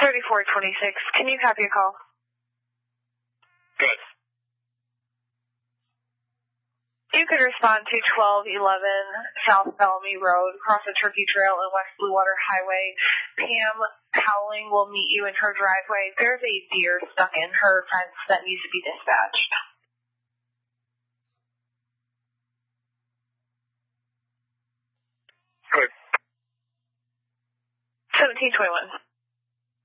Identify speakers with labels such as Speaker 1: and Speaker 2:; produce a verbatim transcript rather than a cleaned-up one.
Speaker 1: thirty-four twenty-six, can you copy a call?
Speaker 2: Good.
Speaker 1: You could respond to twelve eleven South Bellamy Road, across the Turkey Trail and West Blue Water Highway. Pam Howling will meet you in her driveway. There's a deer stuck in her fence that needs to be dispatched.
Speaker 2: Good.
Speaker 1: seventeen twenty-one.